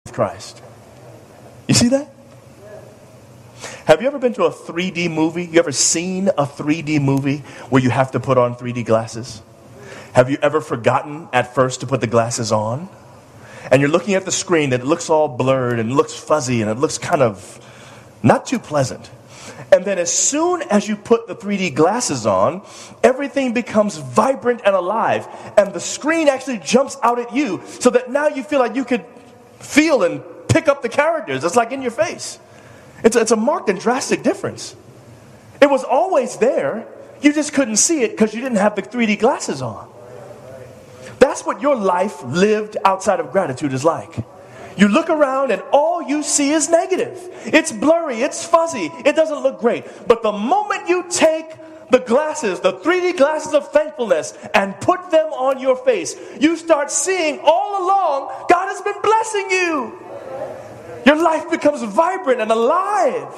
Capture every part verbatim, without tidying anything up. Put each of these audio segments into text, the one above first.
Christ. You see that? Have you ever been to a three D movie? You ever seen a three D movie where you have to put on three D glasses? Have you ever forgotten at first to put the glasses on? And you're looking at the screen and it looks all blurred and looks fuzzy and it looks kind of not too pleasant. And then as soon as you put the three D glasses on, everything becomes vibrant and alive. And the screen actually jumps out at you so that now you feel like you could feel and pick up the characters. It's like in your face. It's a, it's a marked and drastic difference. It was always there. You just couldn't see it because you didn't have the three D glasses on. That's what your life lived outside of gratitude is like. You look around and all you see is negative. It's blurry, it's fuzzy, it doesn't look great. But the moment you take the glasses, the three D glasses of thankfulness, and put them on your face, you start seeing all along God has been blessing you. Your life becomes vibrant and alive.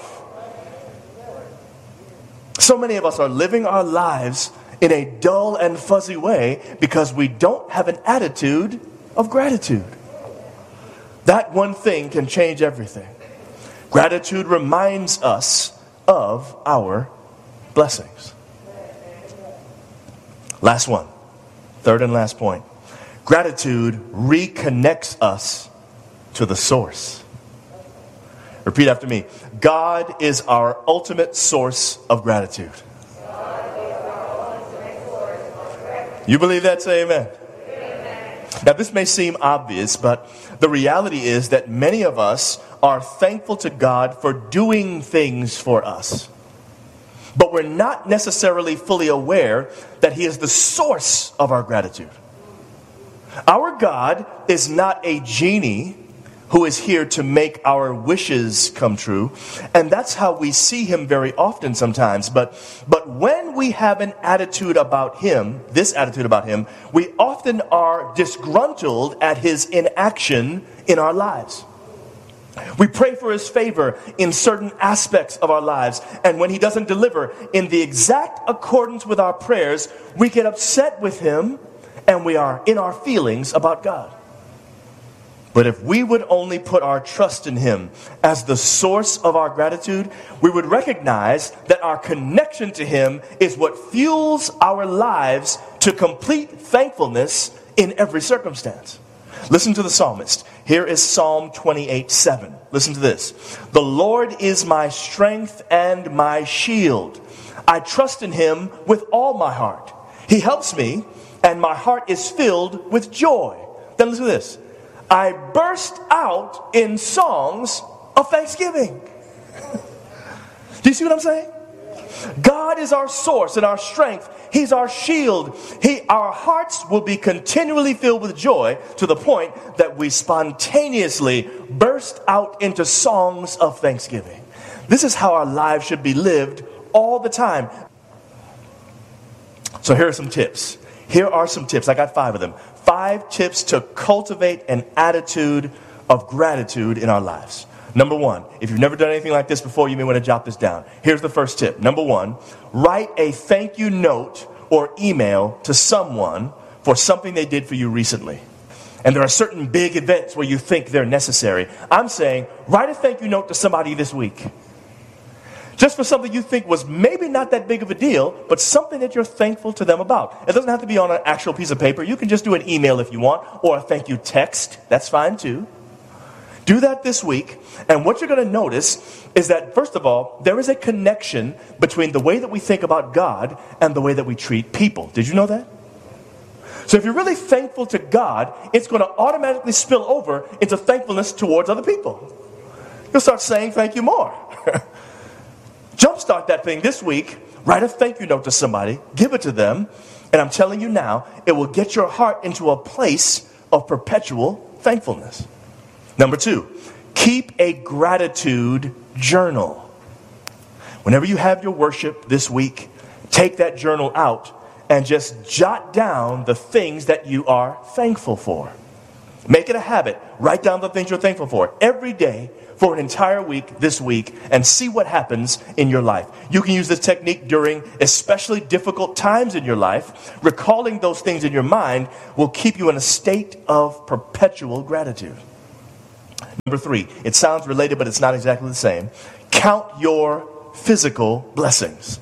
So many of us are living our lives in a dull and fuzzy way because we don't have an attitude of gratitude. That one thing can change everything. Gratitude reminds us of our blessings. Last one. Third and last point. Gratitude reconnects us to the source. Repeat after me. God is our ultimate source of gratitude. You believe that? Say amen. Amen. Now this may seem obvious, but the reality is that many of us are thankful to God for doing things for us. But we're not necessarily fully aware that He is the source of our gratitude. Our God is not a genie who is here to make our wishes come true. And that's how we see Him very often sometimes. But, but when we have an attitude about Him, this attitude about Him, we often are disgruntled at His inaction in our lives. We pray for His favor in certain aspects of our lives. And when He doesn't deliver in the exact accordance with our prayers, we get upset with Him and we are in our feelings about God. But if we would only put our trust in Him as the source of our gratitude, we would recognize that our connection to Him is what fuels our lives to complete thankfulness in every circumstance. Listen to the psalmist. Here is Psalm twenty-eight seven. Listen to this. The Lord is my strength and my shield. I trust in Him with all my heart. He helps me, and my heart is filled with joy. Then listen to this. I burst out in songs of thanksgiving. Do you see what I'm saying? God is our source and our strength. He's our shield. He, our hearts will be continually filled with joy to the point that we spontaneously burst out into songs of thanksgiving. This is how our lives should be lived all the time. So here are some tips. Here are some tips. I got five of them. Five tips to cultivate an attitude of gratitude in our lives. Number one, if you've never done anything like this before, you may want to jot this down. Here's the first tip. Number one, write a thank you note or email to someone for something they did for you recently. And there are certain big events where you think they're necessary. I'm saying, write a thank you note to somebody this week. Just for something you think was maybe not that big of a deal, but something that you're thankful to them about. It doesn't have to be on an actual piece of paper. You can just do an email if you want, or a thank you text. That's fine too. Do that this week, and what you're going to notice is that, first of all, there is a connection between the way that we think about God and the way that we treat people. Did you know that? So if you're really thankful to God, it's going to automatically spill over into thankfulness towards other people. You'll start saying thank you more. Jumpstart that thing this week. Write a thank you note to somebody. Give it to them. And I'm telling you now, it will get your heart into a place of perpetual thankfulness. Number two, keep a gratitude journal. Whenever you have your worship this week, take that journal out and just jot down the things that you are thankful for. Make it a habit. Write down the things you're thankful for every day for an entire week this week and see what happens in your life. You can use this technique during especially difficult times in your life. Recalling those things in your mind will keep you in a state of perpetual gratitude. Number three, it sounds related, but it's not exactly the same. Count your physical blessings.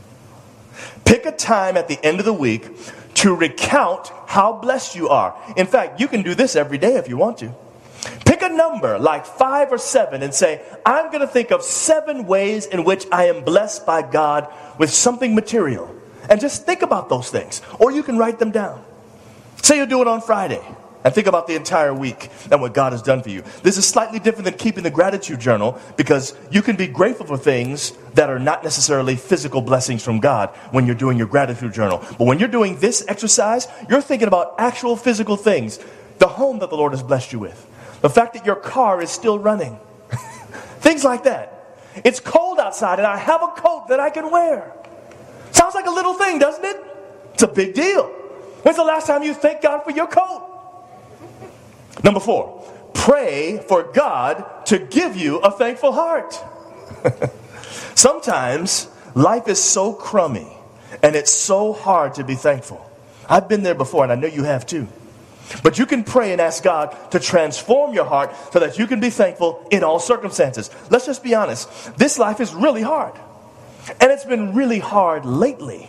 Pick a time at the end of the week to recount how blessed you are. In fact, you can do this every day if you want to. Pick a number like five or seven and say, I'm going to think of seven ways in which I am blessed by God with something material. And just think about those things. Or you can write them down. Say you'll do it on Friday and think about the entire week and what God has done for you. This is slightly different than keeping the gratitude journal because you can be grateful for things that are not necessarily physical blessings from God when you're doing your gratitude journal. But when you're doing this exercise, you're thinking about actual physical things. The home that the Lord has blessed you with. The fact that your car is still running. Things like that. It's cold outside and I have a coat that I can wear. Sounds like a little thing, doesn't it? It's a big deal. When's the last time you thanked God for your coat? Number four, pray for God to give you a thankful heart. Sometimes life is so crummy and it's so hard to be thankful. I've been there before and I know you have too. But you can pray and ask God to transform your heart so that you can be thankful in all circumstances. Let's just be honest. This life is really hard. And it's been really hard lately.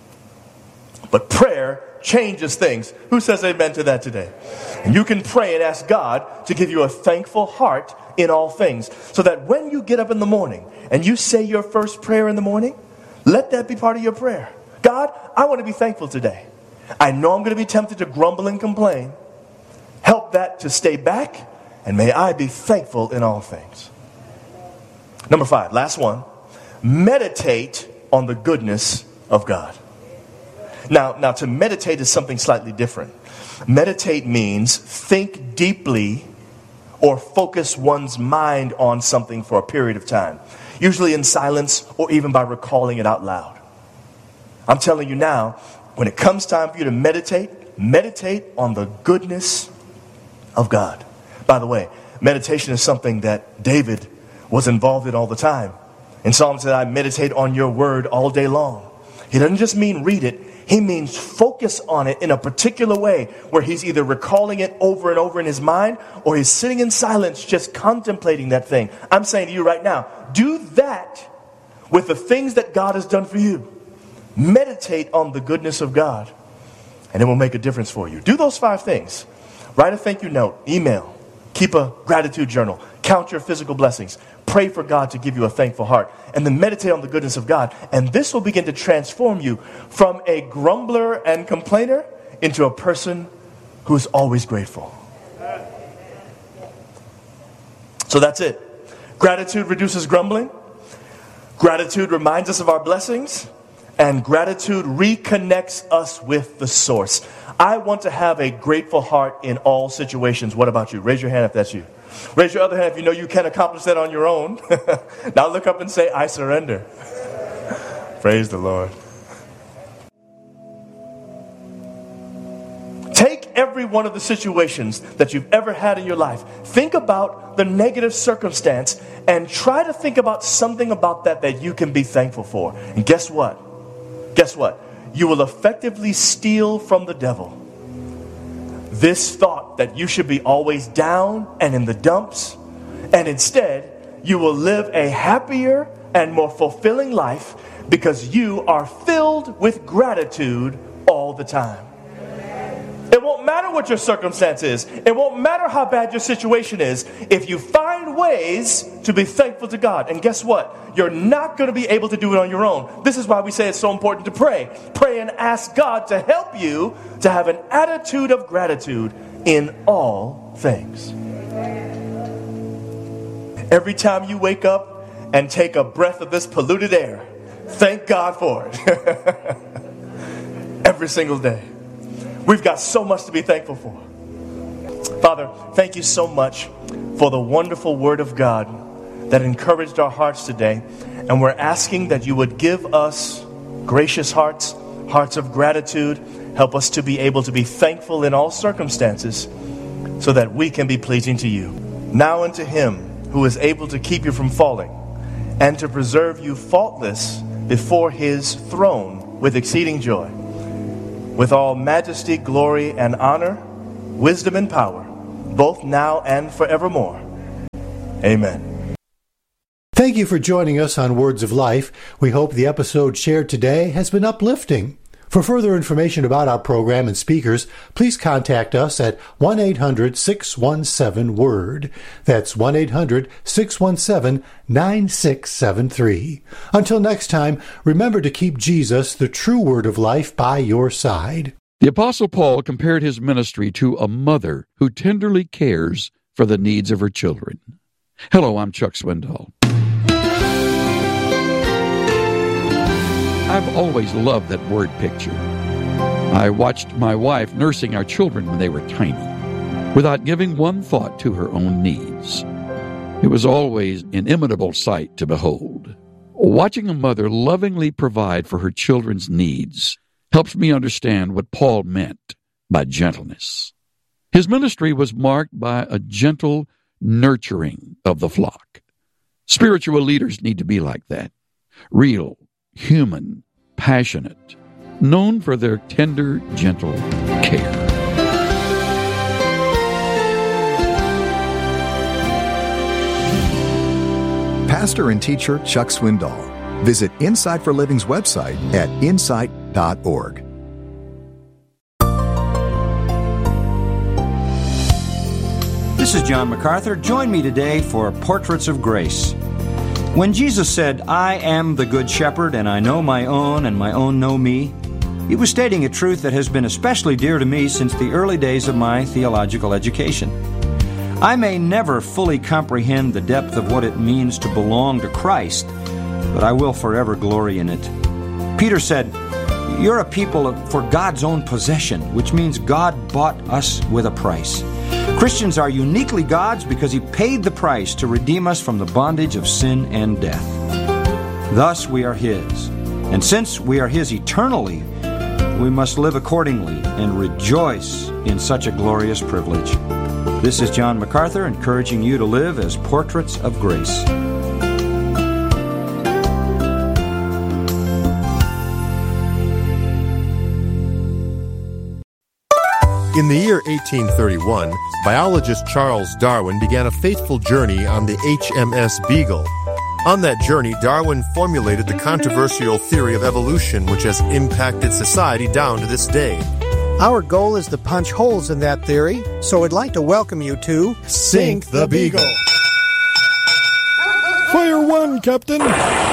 But prayer changes things. Who says amen to that today? And you can pray and ask God to give you a thankful heart in all things. So that when you get up in the morning and you say your first prayer in the morning, let that be part of your prayer. God, I want to be thankful today. I know I'm going to be tempted to grumble and complain. Help that to stay back, and may I be thankful in all things. Number five, last one. Meditate on the goodness of God. Now, now to meditate is something slightly different. Meditate means think deeply or focus one's mind on something for a period of time. Usually in silence or even by recalling it out loud. I'm telling you now, when it comes time for you to meditate, meditate on the goodness of God. By the way, meditation is something that David was involved in all the time. In Psalms that I meditate on your word all day long. He doesn't just mean read it. He means focus on it in a particular way where he's either recalling it over and over in his mind or he's sitting in silence just contemplating that thing. I'm saying to you right now, do that with the things that God has done for you. Meditate on the goodness of God, and it will make a difference for you. Do those five things. Write a thank you note, email, keep a gratitude journal, count your physical blessings, pray for God to give you a thankful heart, and then meditate on the goodness of God. And this will begin to transform you from a grumbler and complainer into a person who is always grateful. So that's it. Gratitude reduces grumbling. Gratitude reminds us of our blessings. And gratitude reconnects us with the source. I want to have a grateful heart in all situations. What about you? Raise your hand if that's you. Raise your other hand if you know you can't accomplish that on your own. Now look up and say, I surrender. Praise the Lord. Take every one of the situations that you've ever had in your life. Think about the negative circumstance and try to think about something about that that you can be thankful for. And guess what? Guess what? You will effectively steal from the devil this thought that you should be always down and in the dumps, and instead you will live a happier and more fulfilling life because you are filled with gratitude all the time. It won't matter what your circumstance is. It won't matter how bad your situation is. If you find ways to be thankful to God, and guess what? You're not going to be able to do it on your own. This is why we say it's so important to pray. Pray and ask God to help you to have an attitude of gratitude in all things. Every time you wake up and take a breath of this polluted air, thank God for it. Every single day. We've got so much to be thankful for. Father, thank you so much for the wonderful word of God that encouraged our hearts today. And we're asking that you would give us gracious hearts, hearts of gratitude. Help us to be able to be thankful in all circumstances so that we can be pleasing to you. Now unto him who is able to keep you from falling and to preserve you faultless before his throne with exceeding joy. With all majesty, glory, and honor, wisdom and power, both now and forevermore. Amen. Thank you for joining us on Words of Life. We hope the episode shared today has been uplifting. For further information about our program and speakers, please contact us at one eight hundred six one seven WORD. That's one eight hundred six one seven nine six seven three. Until next time, remember to keep Jesus, the true Word of Life, by your side. The Apostle Paul compared his ministry to a mother who tenderly cares for the needs of her children. Hello, I'm Chuck Swindoll. I've always loved that word picture. I watched my wife nursing our children when they were tiny, without giving one thought to her own needs. It was always an inimitable sight to behold. Watching a mother lovingly provide for her children's needs helps me understand what Paul meant by gentleness. His ministry was marked by a gentle nurturing of the flock. Spiritual leaders need to be like that. Real, human, passionate, known for their tender, gentle care. Pastor and teacher Chuck Swindoll. Visit Insight for Living's website at insight dot org. This is John MacArthur. Join me today for Portraits of Grace. When Jesus said, "I am the good shepherd, and I know my own, and my own know me," he was stating a truth that has been especially dear to me since the early days of my theological education. I may never fully comprehend the depth of what it means to belong to Christ, but I will forever glory in it. Peter said, "You're a people for God's own possession," which means God bought us with a price. Christians are uniquely God's because He paid the price to redeem us from the bondage of sin and death. Thus we are His. And since we are His eternally, we must live accordingly and rejoice in such a glorious privilege. This is John MacArthur encouraging you to live as portraits of grace. In the year eighteen thirty-one, biologist Charles Darwin began a fateful journey on the H M S Beagle. On that journey, Darwin formulated the controversial theory of evolution, which has impacted society down to this day. Our goal is to punch holes in that theory, so I'd like to welcome you to Sink the Beagle. Fire one, Captain!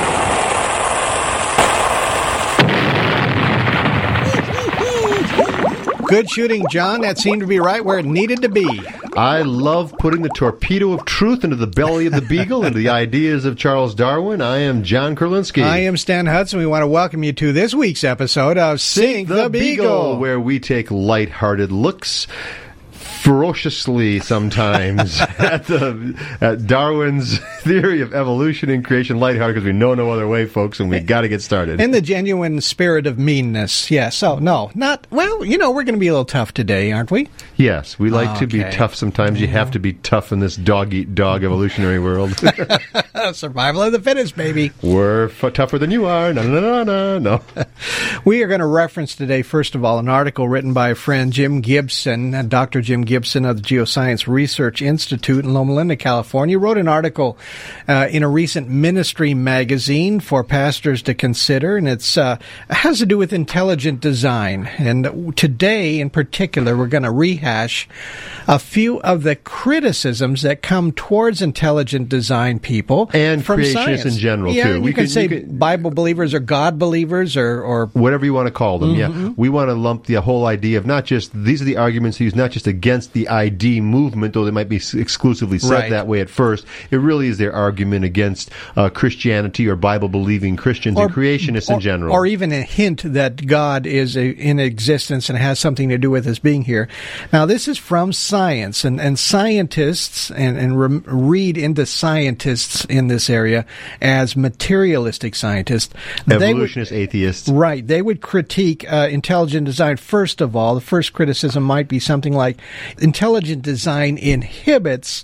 Good shooting, John. That seemed to be right where it needed to be. I love putting the torpedo of truth into the belly of the Beagle and the ideas of Charles Darwin. I am John Kurlinski. I am Stan Hudson. We want to welcome you to this week's episode of Sink, Sink the, the Beagle, Beagle, where we take lighthearted looks, ferociously sometimes, at the at Darwin's theory of evolution and creation, lighthearted because we know no other way, folks, and we got to get started. In the genuine spirit of meanness, yes. Oh, no, not, well, you know, we're going to be a little tough today, aren't we? Yes, we like okay. to be tough sometimes. You have to be tough in this dog-eat-dog evolutionary world. Survival of the fittest, baby. We're f- tougher than you are. No, no, no, no, no. We are going to reference today, first of all, an article written by a friend, Jim Gibson, Doctor Jim Gibson of the Geoscience Research Institute in Loma Linda, California. He wrote an article uh, in a recent ministry magazine for pastors to consider, and it's uh, it has to do with intelligent design. And today, in particular, we're going to rehash a few of the criticisms that come towards intelligent design people and from creationists science. in general, yeah, too. You we can could, say you could, Bible believers or God believers or, or whatever you want to call them. Mm-hmm. Yeah, we want to lump the whole idea of not just these are the arguments used not just against the I D movement, though they might be exclusively said right. that way at first. It really is their argument against uh, Christianity or Bible-believing Christians or, and creationists or, in general. Or even a hint that God is a, in existence and has something to do with his being here. Now, this is from science, and, and scientists, and, and re- read into scientists in this area as materialistic scientists. Evolutionist would, atheists. Right. They would critique uh, intelligent design. First of all, the first criticism might be something like, intelligent design inhibits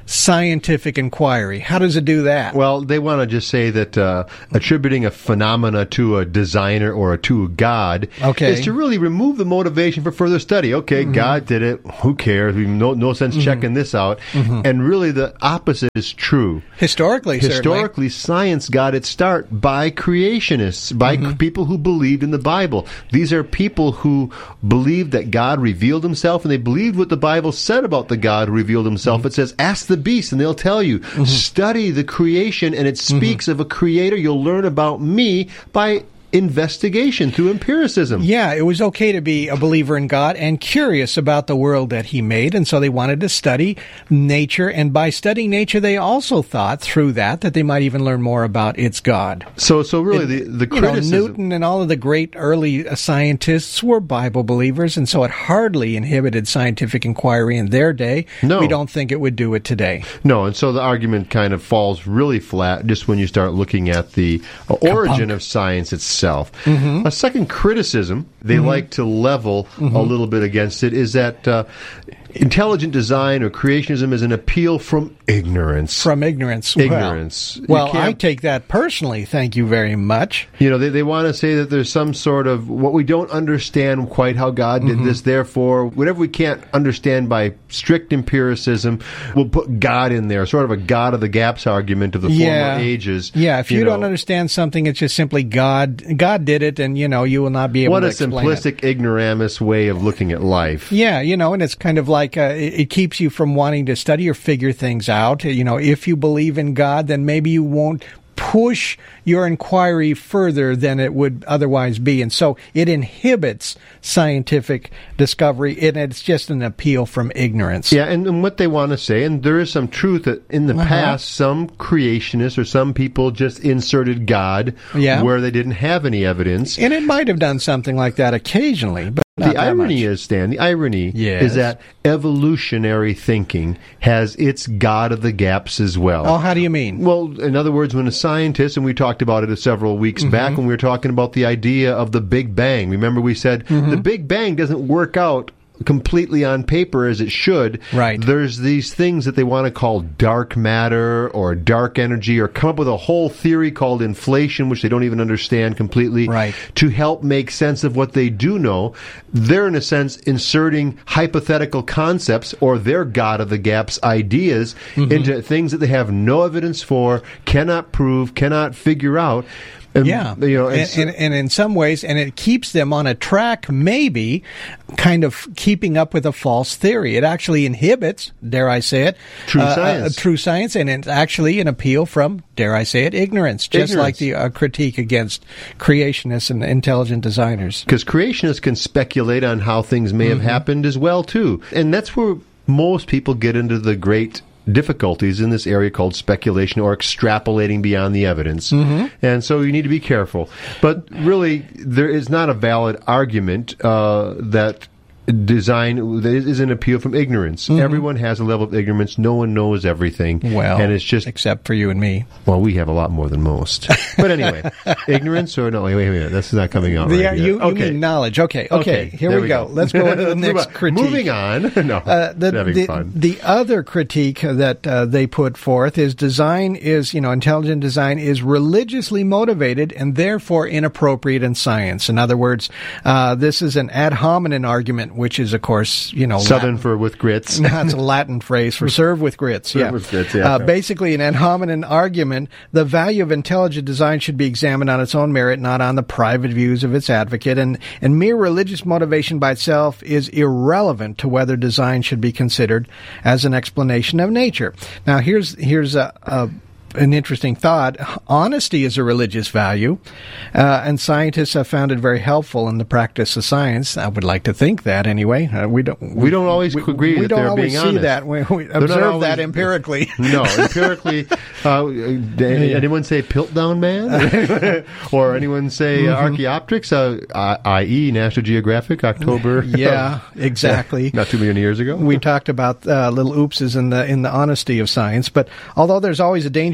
scientific inquiry. How does it do that? Well, they want to just say that uh, attributing a phenomena to a designer or to a God okay. is to really remove the motivation for further study. Okay, mm-hmm. God did it. Who cares? We no no sense mm-hmm. checking this out. Mm-hmm. And really, the opposite is true. Historically, historically, certainly. Science got its start by creationists, by mm-hmm. people who believed in the Bible. These are people who believed that God revealed Himself, and they believed what the Bible said about the God who revealed Himself. Mm-hmm. It says, "Ask the beast, and they'll tell you." Mm-hmm. Study the creation, and it speaks mm-hmm. of a creator. You'll learn about me by investigation through empiricism. Yeah, it was okay to be a believer in God and curious about the world that He made, and so they wanted to study nature, and by studying nature, they also thought through that that they might even learn more about its God. So, so really, it, the the criticism, you know, Newton and all of the great early scientists were Bible believers, and so it hardly inhibited scientific inquiry in their day. No, we don't think it would do it today. No, and so the argument kind of falls really flat just when you start looking at the uh, origin of science itself. Mm-hmm. A second criticism they mm-hmm. like to level mm-hmm. a little bit against it is that uh, intelligent design or creationism is an appeal from ignorance. From ignorance. Ignorance. Well, well I take that personally, thank you very much. You know, they, they want to say that there's some sort of, what we don't understand quite how God did mm-hmm. this, therefore, whatever we can't understand by strict empiricism, we'll put God in there, sort of a God of the gaps argument of the yeah. former ages. Yeah, if you, you know. don't understand something, it's just simply God God did it, and, you know, you will not be able what to explain it. What a simplistic, ignoramus way of looking at life. Yeah, you know, and it's kind of like uh, it, it keeps you from wanting to study or figure things out. You know, if you believe in God, then maybe you won't push your inquiry further than it would otherwise be. And so it inhibits scientific discovery, and it's just an appeal from ignorance. Yeah, and, and what they want to say, and there is some truth that in the uh-huh. past, some creationists or some people just inserted God yeah. where they didn't have any evidence. And it might have done something like that occasionally, but the irony is, Stan, the irony yes. is that evolutionary thinking has its God of the gaps as well. Oh, how do you mean? Well, in other words, when a scientist, and we talked about it several weeks mm-hmm. back when we were talking about the idea of the Big Bang. Remember we said mm-hmm. the Big Bang doesn't work out completely on paper as it should. Right. There's these things that they want to call dark matter or dark energy, or come up with a whole theory called inflation, which they don't even understand completely, right. to help make sense of what they do know. They're, in a sense, inserting hypothetical concepts or their God of the gaps ideas mm-hmm. into things that they have no evidence for, cannot prove, cannot figure out. And, yeah, you know, and, and, and in some ways, and it keeps them on a track, maybe, kind of keeping up with a false theory. It actually inhibits, dare I say it, true uh, science. Uh, true science, and it's actually an appeal from, dare I say it, ignorance, just ignorance. like the uh, critique against creationists and intelligent designers. Because creationists can speculate on how things may mm-hmm. have happened as well, too. And that's where most people get into the great difficulties in this area called speculation or extrapolating beyond the evidence. Mm-hmm. And so you need to be careful. But really, there is not a valid argument uh, that design is an appeal from ignorance. Mm-hmm. Everyone has a level of ignorance. No one knows everything. Well, and it's just except for you and me. Well, we have a lot more than most. But anyway, ignorance or no? Wait, wait, wait. This is not coming out the, right you, here. You mean knowledge? Okay, okay. okay here we, we go. go. Let's go into the next critique. Moving on. No, uh, the, having the, fun. The other critique that uh, they put forth is design is, you know, intelligent design is religiously motivated and therefore inappropriate in science. In other words, uh, this is an ad hominem argument, which is, of course, you know, Southern Latin. for with grits. That's a Latin phrase for serve with grits. Serve yeah. with grits, yeah. Uh, basically, an ad hominem argument, the value of intelligent design should be examined on its own merit, not on the private views of its advocate. And, and mere religious motivation by itself is irrelevant to whether design should be considered as an explanation of nature. Now, here's here's a, a an interesting thought. Honesty is a religious value, uh, and scientists have found it very helpful in the practice of science. I would like to think that anyway. Uh, we don't. We, we don't always we, agree we that don't they're always being see honest. that. We, we observe always, that empirically. No, empirically. Uh, anyone say Piltdown Man, or anyone say mm-hmm. uh, Archaeopteryx, uh, that is. National Geographic, October. Yeah, exactly. Not two million years ago. We talked about uh, little oopses in the in the honesty of science, but although there's always a danger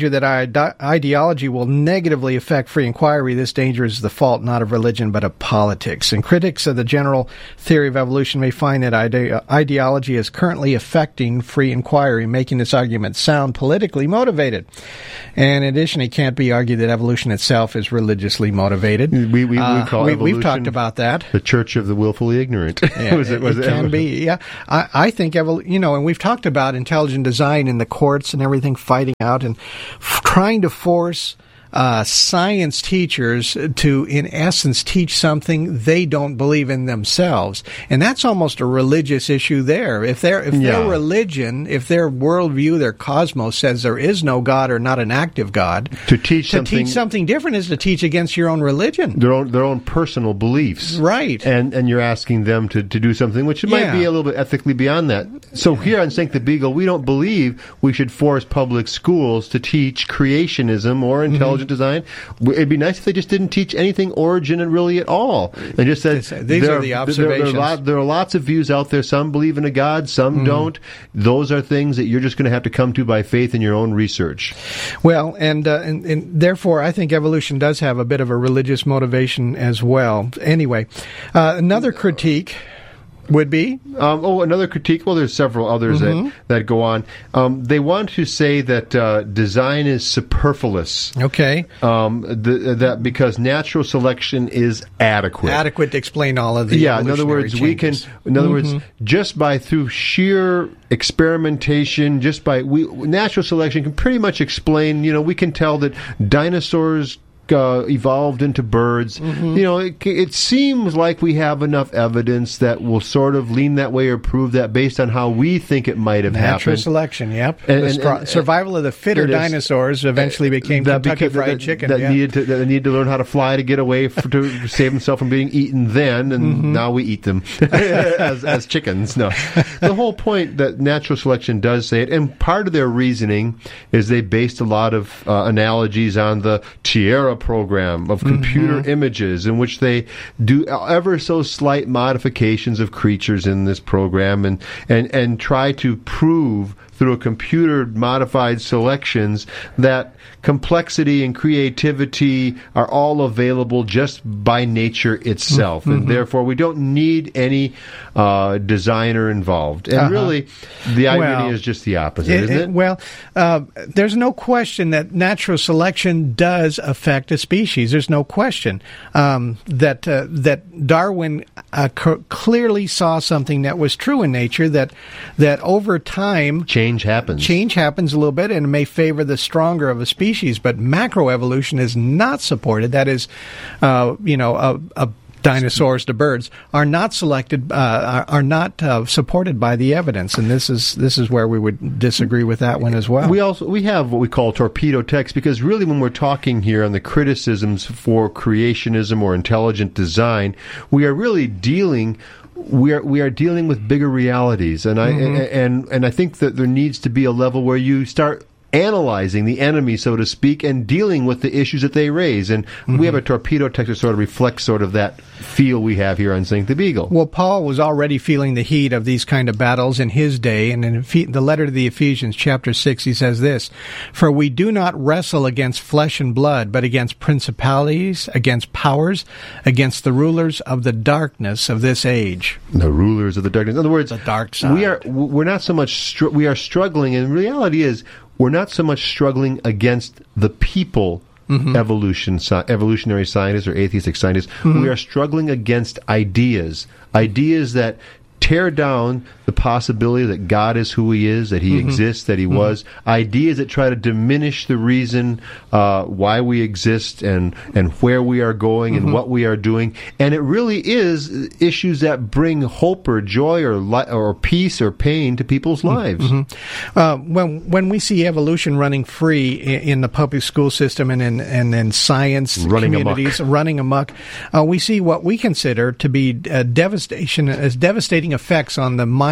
danger that ide- ideology will negatively affect free inquiry, this danger is the fault not of religion but of politics. And critics of the general theory of evolution may find that ide- ideology is currently affecting free inquiry, making this argument sound politically motivated. And in addition, it can't be argued that evolution itself is religiously motivated. We, we, we uh, call we, evolution we've talked about that. The church of the willfully ignorant. Yeah, was it, was it, it can ever? be, yeah. I, I think, evol- you know, and we've talked about intelligent design in the courts and everything, fighting out and f- trying to force uh, science teachers to, in essence, teach something they don't believe in themselves. And that's almost a religious issue there. If, they're, if Yeah. their religion, if their worldview, their cosmos says there is no God or not an active God, To teach to something, teach something different is to teach against your own religion. their own their own personal beliefs, Right. And and you're asking them to, to do something which might Yeah. be a little bit ethically beyond that. So here on Sink the Beagle, we don't believe we should force public schools to teach creationism or intelligent Mm-hmm. design. It'd be nice if they just didn't teach anything origin really at all, and just said This- these there are the there- observations. There, are lot, there are lots of views out there. Some believe in a God, some Mm-hmm. don't. Those are things that you're just going to have to come to by faith in your own research. Well, and, uh, and and therefore, I think evolution does have a bit of a religious motivation as well. Anyway, uh, another critique would be Um, oh, another critique. Well, there's several others Mm-hmm. that, that go on. Um, they want to say that uh, design is superfluous. okay, Um, the, that because natural selection is adequate. adequate to explain all of the Yeah, in other evolutionary words, we can. changes. In other Mm-hmm. words, just by through sheer experimentation, just by we natural selection can pretty much explain. You know, we can tell that dinosaurs Uh, evolved into birds. Mm-hmm. You know, it, it seems like we have enough evidence that will sort of lean that way or prove that based on how we think it might have Natural happened. selection, yep. And- The and- stro- and- survival of the fitter It is. dinosaurs eventually became That Kentucky because- Fried that, Chicken. that yeah. needed to that needed to learn how to fly to get away for, to save themselves from being eaten then, and Mm-hmm. now we eat them as, as chickens. No, the whole point that natural selection does say it, and part of their reasoning is they based a lot of uh, analogies on the Tierra program of computer Mm-hmm. images, in which they do ever so slight modifications of creatures in this program, and and and try to prove through a computer modified selections that complexity and creativity are all available just by nature itself, Mm-hmm. and therefore we don't need any uh, designer involved. And Uh-huh. really, the irony Well, is just the opposite, isn't it? Well, uh, there's no question that natural selection does affect a species. There's no question um, that uh, that Darwin uh, c- clearly saw something that was true in nature, that that over time Change happens. change happens a little bit and may favor the stronger of a species, but macroevolution is not supported. That is, uh, you know, a, a dinosaurs to birds are not selected, uh, are, are not uh, supported by the evidence, and this is this is where we would disagree with that one as well. We also we have what we call torpedo text, because really when we're talking here on the criticisms for creationism or intelligent design, we are really dealing we are we are dealing with bigger realities, and I Mm-hmm. and and I think that there needs to be a level where you start analyzing the enemy, so to speak, and dealing with the issues that they raise. And we have a torpedo text that sort of reflects sort of that feel we have here on Sink the Beagle. Well, Paul was already feeling the heat of these kind of battles in his day, and in Ephe- the letter to the Ephesians, chapter six, he says this, "For we do not wrestle against flesh and blood, but against principalities, against powers, against the rulers of the darkness of this age." The rulers of the darkness. In other words, The dark side. we are we're not so much str- we are struggling, and the reality is we're not so much struggling against the people, Mm-hmm. evolution sci- evolutionary scientists or atheistic scientists. Mm-hmm. We are struggling against ideas, ideas that tear down the possibility that God is who He is, that He Mm-hmm. exists, that He was. Ideas that try to diminish the reason uh, why we exist and and where we are going Mm-hmm. and what we are doing. And it really is issues that bring hope or joy or li- or peace or pain to people's lives. Uh, when when we see evolution running free in, in the public school system and in and in science Running communities running amok, uh, we see what we consider to be uh, devastation as devastating effects on the minds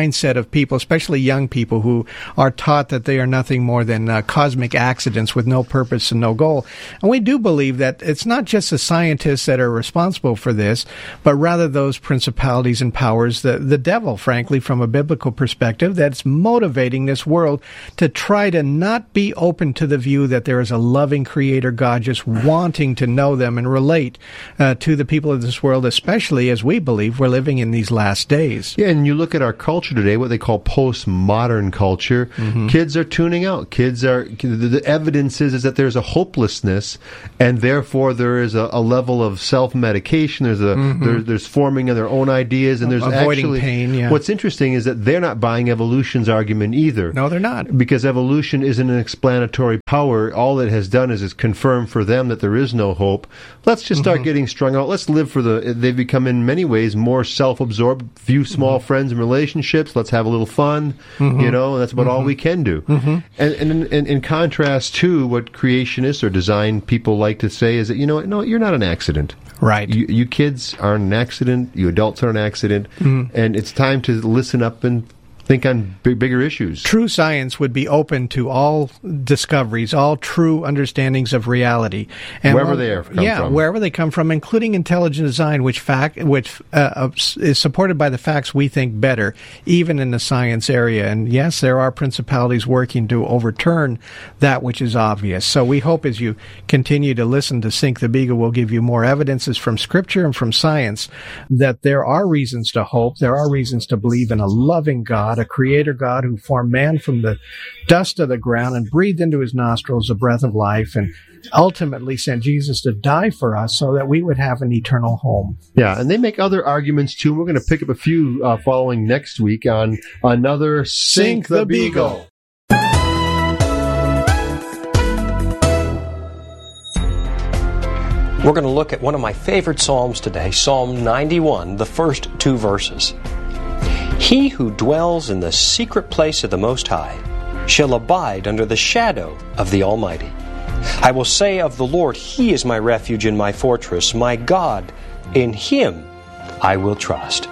mindset of people, especially young people, who are taught that they are nothing more than uh, cosmic accidents with no purpose and no goal. And we do believe that it's not just the scientists that are responsible for this, but rather those principalities and powers, the, the devil, frankly, from a biblical perspective, that's motivating this world to try to not be open to the view that there is a loving Creator God just wanting to know them and relate uh, to the people of this world, especially as we believe we're living in these last days. Yeah, and you look at our culture today, what they call postmodern culture. Mm-hmm. Kids are tuning out. Kids are, the evidence is, is that there's a hopelessness, and therefore there is a, a level of self-medication. There's a mm-hmm. there, there's forming of their own ideas, and there's avoiding actually pain. Yeah. What's interesting is that they're not buying evolution's argument either. No, they're not, because evolution isn't an explanatory power. All it has done is it's confirmed for them that there is no hope. Let's just start mm-hmm. getting strung out. Let's live for the. They've become in many ways more self-absorbed. Few small mm-hmm. friends and relationships. Let's have a little fun. Mm-hmm. You know, and that's about mm-hmm. all we can do. Mm-hmm. And, and in, in, in contrast to what creationists or design people like to say is that, you know, no, you're not an accident. Right. You, you kids aren't an accident. You adults are an accident. Mm-hmm. And it's time to listen up and think on big, bigger issues. True science would be open to all discoveries, all true understandings of reality, and wherever well, they are come yeah, from. wherever they come from, including intelligent design, which fact, which uh, is supported by the facts we think better, even in the science area. And yes, there are principalities working to overturn that which is obvious. So we hope as you continue to listen to Sink the Beagle, we'll give you more evidences from Scripture and from science that there are reasons to hope, there are reasons to believe in a loving God, a creator God who formed man from the dust of the ground and breathed into his nostrils the breath of life, and ultimately sent Jesus to die for us so that we would have an eternal home. Yeah, and they make other arguments too. We're going to pick up a few uh, following next week on another Sink, Sink the, the Beagle. Beagle. We're going to look at one of my favorite Psalms today, Psalm ninety-one, the first two verses. He who dwells in the secret place of the Most High shall abide under the shadow of the Almighty. I will say of the Lord, He is my refuge and my fortress, my God, in Him I will trust.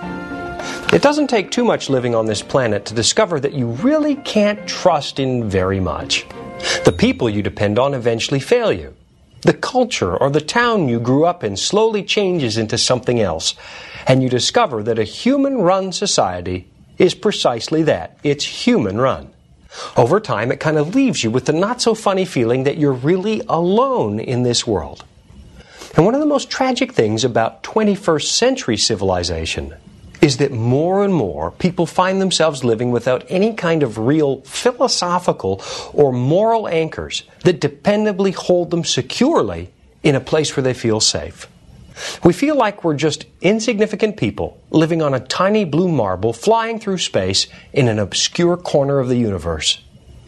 It doesn't take too much living on this planet to discover that you really can't trust in very much. The people you depend on eventually fail you. The culture or the town you grew up in slowly changes into something else, and you discover that a human-run society is precisely that. It's human-run. Over time, it kind of leaves you with the not-so-funny feeling that you're really alone in this world. And one of the most tragic things about twenty-first century civilization is that more and more people find themselves living without any kind of real philosophical or moral anchors that dependably hold them securely in a place where they feel safe. We feel like we're just insignificant people living on a tiny blue marble flying through space in an obscure corner of the universe.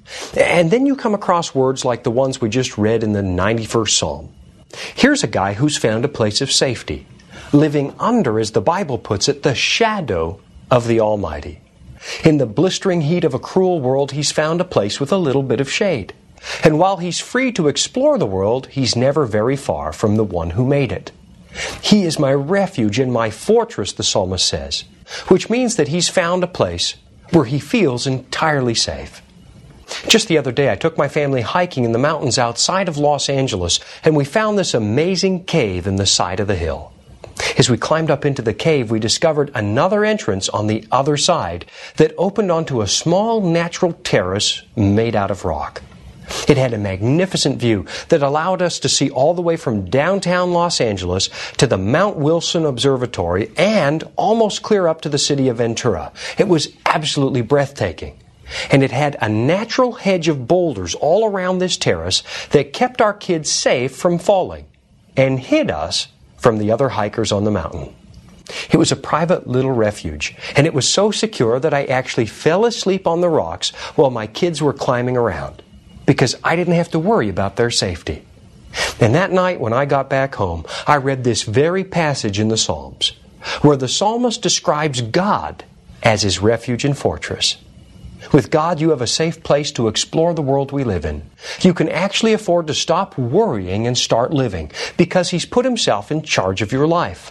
And then you come across words like the ones we just read in the ninety-first Psalm. Here's a guy who's found a place of safety, living under, as the Bible puts it, the shadow of the Almighty. In the blistering heat of a cruel world, he's found a place with a little bit of shade. And while he's free to explore the world, he's never very far from the one who made it. He is my refuge and my fortress, the psalmist says, which means that he's found a place where he feels entirely safe. Just the other day, I took my family hiking in the mountains outside of Los Angeles, and we found this amazing cave in the side of the hill. As we climbed up into the cave, we discovered another entrance on the other side that opened onto a small natural terrace made out of rock. It had a magnificent view that allowed us to see all the way from downtown Los Angeles to the Mount Wilson Observatory and almost clear up to the city of Ventura. It was absolutely breathtaking. And it had a natural hedge of boulders all around this terrace that kept our kids safe from falling and hid us from the other hikers on the mountain. It was a private little refuge, and it was so secure that I actually fell asleep on the rocks while my kids were climbing around, because I didn't have to worry about their safety. And that night when I got back home, I read this very passage in the Psalms, where the psalmist describes God as his refuge and fortress. With God, you have a safe place to explore the world we live in. You can actually afford to stop worrying and start living, because He's put Himself in charge of your life.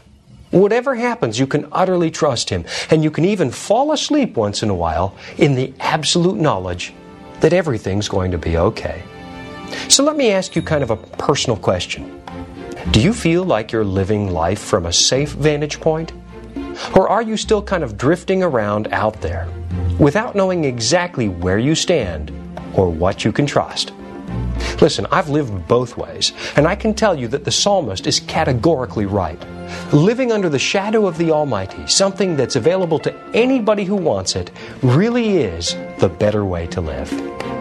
Whatever happens, you can utterly trust Him, and you can even fall asleep once in a while in the absolute knowledge that everything's going to be okay. So let me ask you kind of a personal question. Do you feel like you're living life from a safe vantage point? Or are you still kind of drifting around out there without knowing exactly where you stand or what you can trust? Listen, I've lived both ways, and I can tell you that the psalmist is categorically right. Living under the shadow of the Almighty, something that's available to anybody who wants it, really is the better way to live.